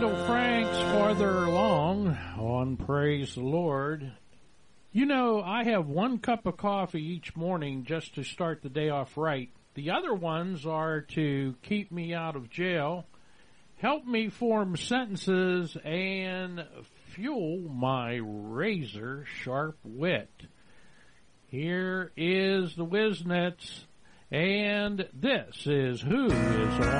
Randall Franks farther along on Praise the Lord. You know, I have one cup of coffee each morning just to start the day off right. The other ones are to keep me out of jail, help me form sentences, and fuel my razor-sharp wit. Here is the Wiznets, and this is Who is On